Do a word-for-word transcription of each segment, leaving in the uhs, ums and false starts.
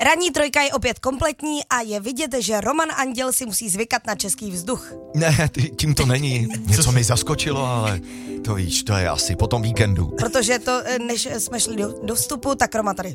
Ranní trojka je opět kompletní a je vidět, že Roman Anděl si musí zvykat na český vzduch. Ne, tím to není. Něco mi zaskočilo, ale to víš, to je asi po tom víkendu. Protože to, než jsme šli do, do vstupu, tak Roma tady...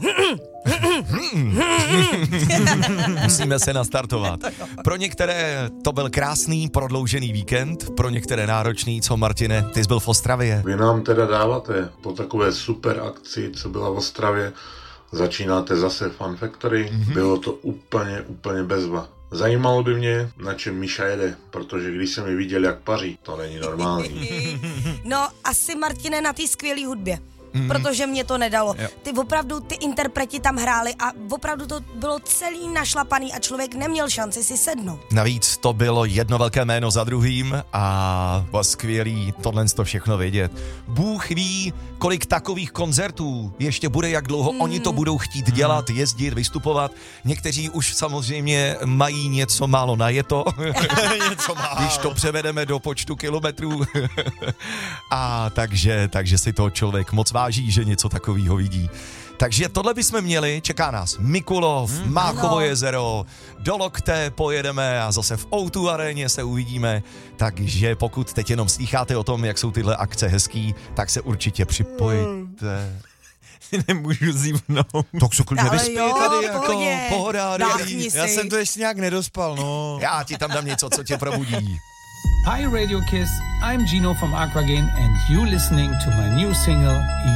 Musíme se nastartovat. Pro některé to byl krásný prodloužený víkend, pro některé náročný. Co, Martine, ty jsi byl v Ostravě? Vy nám teda dáváte po takové super akci, co byla v Ostravě, začínáte zase Fun Factory, mm-hmm. Bylo to úplně, úplně bezva. Zajímalo by mě, na čem Míša jede, protože když jsem ji viděl, jak paří, to není normální. No, asi, Martine, na té skvělé hudbě. Mm. Protože mě to nedalo. Jo. Ty opravdu, ty interpreti tam hráli a opravdu to bylo celý našlapaný a člověk neměl šanci si sednout. Navíc to bylo jedno velké jméno za druhým a bylo skvělý tohle to všechno vidět. Bůh ví, kolik takových koncertů ještě bude, jak dlouho mm. oni to budou chtít dělat, jezdit, vystupovat. Někteří už samozřejmě mají něco málo najeto, něco málo. Když to převedeme do počtu kilometrů. A takže, takže si to člověk moc váží, že něco takového vidí. Takže tohle bychom měli, čeká nás Mikulov, hmm, Máchovo no. jezero, do Lokte pojedeme a zase v ó dva aréně se uvidíme, takže pokud teď jenom slýcháte o tom, jak jsou tyhle akce hezký, tak se určitě připojte. Nemůžu zívnout. Tak se klidně vyspěj tady, jako pohoda. Já jsem to ještě nějak nedospal, no. Já ti tam dám něco, co tě probudí. Hi Radio Kiss, I'm Gino from Aquagen and you listening to my new single